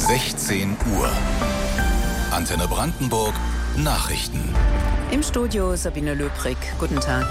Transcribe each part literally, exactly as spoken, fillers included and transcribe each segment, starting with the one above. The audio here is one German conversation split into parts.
sechzehn Uhr. Antenne Brandenburg Nachrichten. Im Studio Sabine Löbrig. Guten Tag.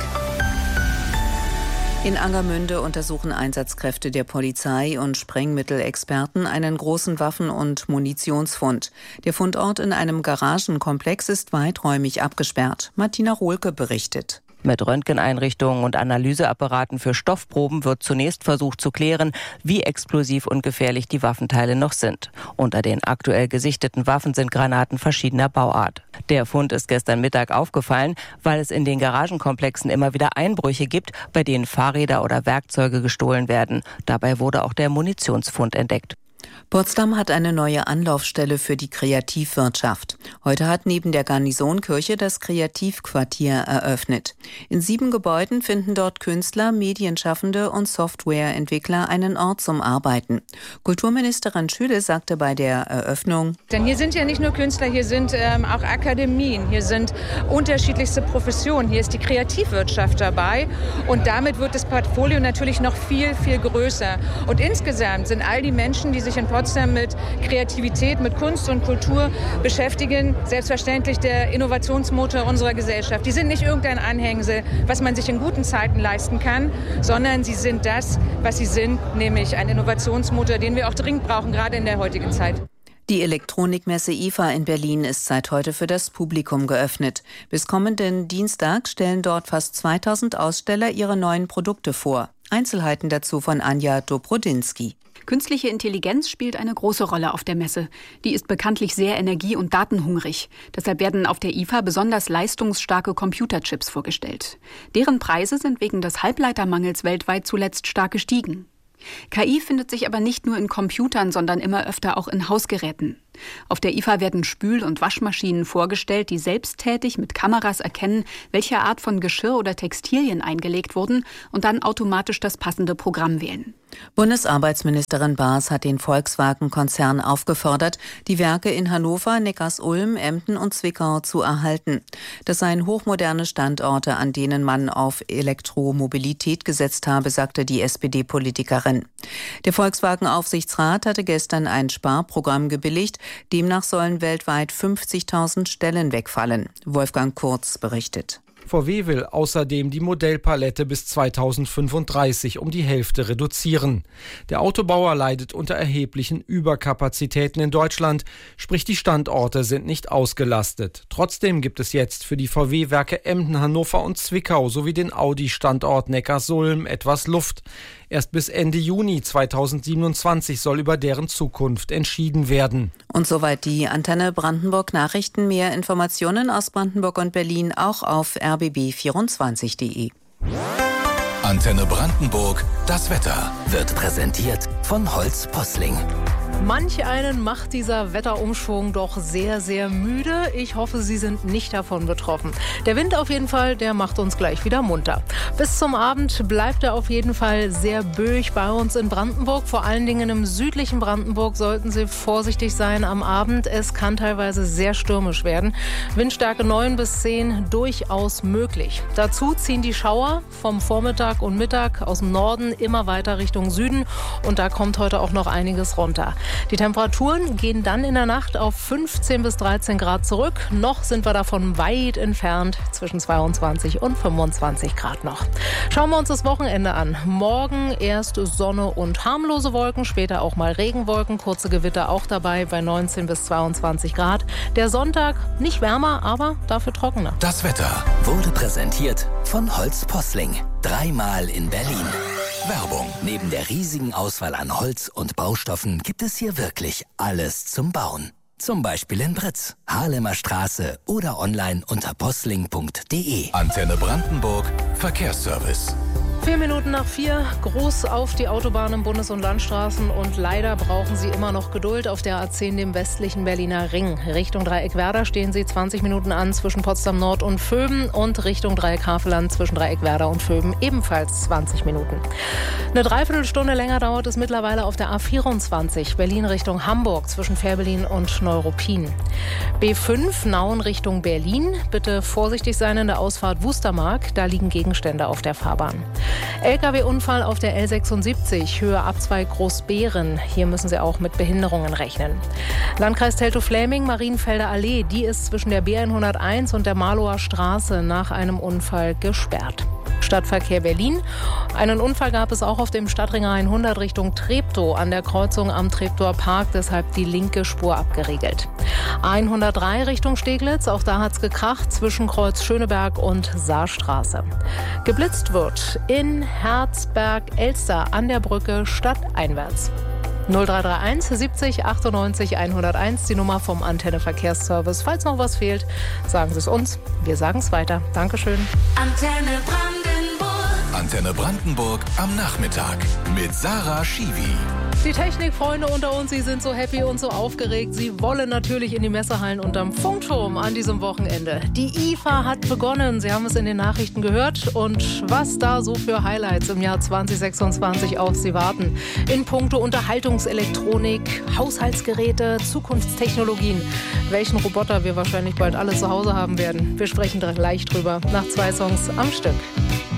In Angermünde untersuchen Einsatzkräfte der Polizei und Sprengmittelexperten einen großen Waffen- und Munitionsfund. Der Fundort in einem Garagenkomplex ist weiträumig abgesperrt. Martina Rohlke berichtet. Mit Röntgeneinrichtungen und Analyseapparaten für Stoffproben wird zunächst versucht zu klären, wie explosiv und gefährlich die Waffenteile noch sind. Unter den aktuell gesichteten Waffen sind Granaten verschiedener Bauart. Der Fund ist gestern Mittag aufgefallen, weil es in den Garagenkomplexen immer wieder Einbrüche gibt, bei denen Fahrräder oder Werkzeuge gestohlen werden. Dabei wurde auch der Munitionsfund entdeckt. Potsdam hat eine neue Anlaufstelle für die Kreativwirtschaft. Heute hat neben der Garnisonkirche das Kreativquartier eröffnet. In sieben Gebäuden finden dort Künstler, Medienschaffende und Softwareentwickler einen Ort zum Arbeiten. Kulturministerin Schüle sagte bei der Eröffnung: Denn hier sind ja nicht nur Künstler, hier sind ähm, auch Akademien, hier sind unterschiedlichste Professionen, hier ist die Kreativwirtschaft dabei und damit wird das Portfolio natürlich noch viel, viel größer. Und insgesamt sind all die Menschen, die sich in Potsdam mit Kreativität, mit Kunst und Kultur beschäftigen, selbstverständlich der Innovationsmotor unserer Gesellschaft. Die sind nicht irgendein Anhängsel, was man sich in guten Zeiten leisten kann, sondern sie sind das, was sie sind, nämlich ein Innovationsmotor, den wir auch dringend brauchen, gerade in der heutigen Zeit. Die Elektronikmesse I F A in Berlin ist seit heute für das Publikum geöffnet. Bis kommenden Dienstag stellen dort fast zweitausend Aussteller ihre neuen Produkte vor. Einzelheiten dazu von Anja Dobrodinsky. Künstliche Intelligenz spielt eine große Rolle auf der Messe. Die ist bekanntlich sehr energie- und datenhungrig. Deshalb werden auf der I F A besonders leistungsstarke Computerchips vorgestellt. Deren Preise sind wegen des Halbleitermangels weltweit zuletzt stark gestiegen. K I findet sich aber nicht nur in Computern, sondern immer öfter auch in Hausgeräten. Auf der I F A werden Spül- und Waschmaschinen vorgestellt, die selbsttätig mit Kameras erkennen, welche Art von Geschirr oder Textilien eingelegt wurden und dann automatisch das passende Programm wählen. Bundesarbeitsministerin Baas hat den Volkswagen-Konzern aufgefordert, die Werke in Hannover, Neckarsulm, Emden und Zwickau zu erhalten. Das seien hochmoderne Standorte, an denen man auf Elektromobilität gesetzt habe, sagte die S P D-Politikerin. Der Volkswagen-Aufsichtsrat hatte gestern ein Sparprogramm gebilligt. Demnach sollen weltweit fünfzigtausend Stellen wegfallen. Wolfgang Kurz berichtet. V W will außerdem die Modellpalette bis zweitausendfünfunddreißig um die Hälfte reduzieren. Der Autobauer leidet unter erheblichen Überkapazitäten in Deutschland, sprich die Standorte sind nicht ausgelastet. Trotzdem gibt es jetzt für die V W-Werke Emden, Hannover und Zwickau sowie den Audi-Standort Neckarsulm etwas Luft. Erst bis Ende Juni zweitausendsiebenundzwanzig soll über deren Zukunft entschieden werden. Und soweit die Antenne Brandenburg Nachrichten. Mehr Informationen aus Brandenburg und Berlin auch auf r b b vierundzwanzig punkt de. Antenne Brandenburg, das Wetter wird präsentiert von Holz Posling. Manch einen macht dieser Wetterumschwung doch sehr, sehr müde. Ich hoffe, Sie sind nicht davon betroffen. Der Wind auf jeden Fall, der macht uns gleich wieder munter. Bis zum Abend bleibt er auf jeden Fall sehr böig bei uns in Brandenburg. Vor allen Dingen im südlichen Brandenburg sollten Sie vorsichtig sein am Abend. Es kann teilweise sehr stürmisch werden. Windstärke neun bis zehn durchaus möglich. Dazu ziehen die Schauer vom Vormittag und Mittag aus dem Norden immer weiter Richtung Süden. Und da kommt heute auch noch einiges runter. Die Temperaturen gehen dann in der Nacht auf fünfzehn bis dreizehn Grad zurück. Noch sind wir davon weit entfernt, zwischen zweiundzwanzig und fünfundzwanzig Grad noch. Schauen wir uns das Wochenende an. Morgen erst Sonne und harmlose Wolken, später auch mal Regenwolken, kurze Gewitter auch dabei bei neunzehn bis zweiundzwanzig Grad. Der Sonntag nicht wärmer, aber dafür trockener. Das Wetter wurde präsentiert von Holz Posling. Dreimal in Berlin. Werbung. Neben der riesigen Auswahl an Holz und Baustoffen gibt es hier wirklich alles zum Bauen. Zum Beispiel in Britz, Haarlemer Straße oder online unter posling punkt de. Antenne Brandenburg, Verkehrsservice. Vier Minuten nach vier, groß auf die Autobahnen, Bundes- und Landstraßen und leider brauchen Sie immer noch Geduld auf der A zehn, dem westlichen Berliner Ring. Richtung Dreieckwerder stehen Sie zwanzig Minuten an zwischen Potsdam Nord und Vöben und Richtung Dreieck-Havelland zwischen Dreieckwerder und Vöben ebenfalls zwanzig Minuten. Eine Dreiviertelstunde länger dauert es mittlerweile auf der A vierundzwanzig, Berlin Richtung Hamburg zwischen Fehrbellin und Neuruppin. B fünf, Nauen Richtung Berlin. Bitte vorsichtig sein in der Ausfahrt Wustermark, da liegen Gegenstände auf der Fahrbahn. L K W-Unfall auf der L sechsundsiebzig, Höhe Abzweig Großbeeren. Hier müssen Sie auch mit Behinderungen rechnen. Landkreis Teltow-Fläming, Marienfelder Allee, die ist zwischen der B hunderteins und der Marlower Straße nach einem Unfall gesperrt. Stadtverkehr Berlin. Einen Unfall gab es auch auf dem Stadtring hundert Richtung Treptow an der Kreuzung am Treptower Park, deshalb die linke Spur abgeriegelt. A hundertdrei Richtung Steglitz, auch da hat es gekracht zwischen Kreuz Schöneberg und Saarstraße. Geblitzt wird in Herzberg-Elster an der Brücke stadteinwärts. null drei drei eins siebzig achtundneunzig hunderteins, die Nummer vom Antenne Verkehrsservice. Falls noch was fehlt, sagen Sie es uns. Wir sagen es weiter. Dankeschön. Antenne Brandenburg. Antenne Brandenburg am Nachmittag mit Sarah Schiwi. Die Technikfreunde unter uns, sie sind so happy und so aufgeregt. Sie wollen natürlich in die Messehallen unterm Funkturm an diesem Wochenende. Die I F A hat begonnen. Sie haben es in den Nachrichten gehört. Und was da so für Highlights im Jahr zwanzig sechsundzwanzig auf Sie warten. In puncto Unterhaltungselektronik, Haushaltsgeräte, Zukunftstechnologien. Welchen Roboter wir wahrscheinlich bald alle zu Hause haben werden. Wir sprechen gleich drüber nach zwei Songs am Stück.